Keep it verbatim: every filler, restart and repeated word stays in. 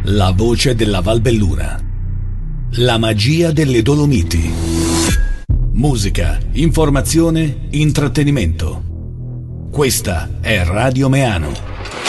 La voce della Val Belluna. La magia delle Dolomiti. Musica, informazione, intrattenimento. Questa è Radio Meano.